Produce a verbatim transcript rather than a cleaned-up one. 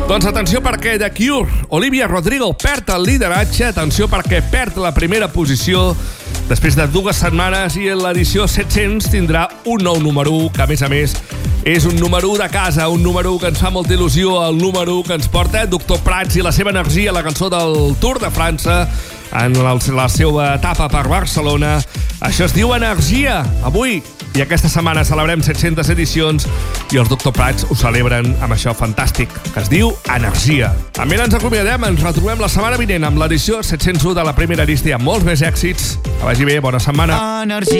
Doncs atenció perquè The Cure, Olivia Rodrigo perd el lideratge, atenció perquè perd la primera posició després de dues setmanes i en l'edició set-cents tindrà un nou número u, que a més a més és un número u de casa, un número u que ens fa molta il·lusió, el número u que ens porta Doctor Prats i la seva energia, la cançó del Tour de França, en la, la seva etapa per Barcelona. Això es diu Energia. Avui i aquesta setmana celebrem set-centes edicions i els Doctor Prats ho celebren amb això fantàstic, que es diu Energia. A mi ens acomiadem, ens retrobem la setmana vinent amb l'edició set-cents u de la primera llista i amb molts més èxits. Que vagi bé, bona setmana. Energia.